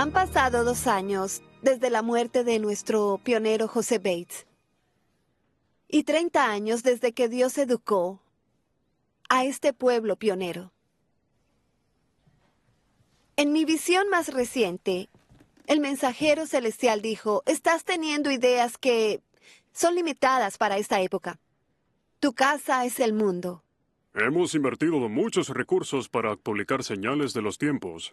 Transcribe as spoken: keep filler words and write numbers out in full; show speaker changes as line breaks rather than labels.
Han pasado dos años desde la muerte de nuestro pionero José Bates y treinta años desde que Dios educó a este pueblo pionero. En mi visión más reciente, el mensajero celestial dijo, estás teniendo ideas que son limitadas para esta época. Tu casa es el mundo.
Hemos invertido muchos recursos para publicar señales de los tiempos.